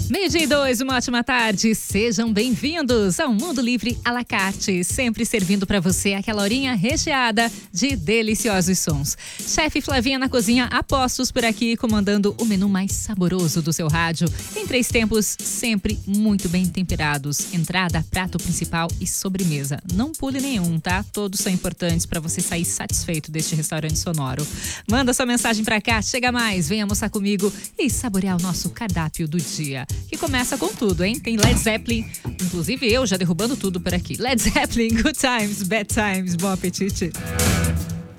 Meio-dia e 2, uma ótima tarde. Sejam bem-vindos ao Mundo Livre à la carte, sempre servindo para você aquela horinha recheada de deliciosos sons. Chefe Flavinha na cozinha, a postos por aqui, comandando o menu mais saboroso do seu rádio, em 3 tempos, sempre muito bem temperados. Entrada, prato principal e sobremesa. Não pule nenhum, tá? Todos são importantes para você sair satisfeito deste restaurante sonoro. Manda sua mensagem para cá, chega mais, venha almoçar comigo e saborear o nosso cardápio do dia. Que começa com tudo, hein? Tem Led Zeppelin, inclusive eu já derrubando tudo por aqui. Led Zeppelin, Good Times, Bad Times, bom apetite.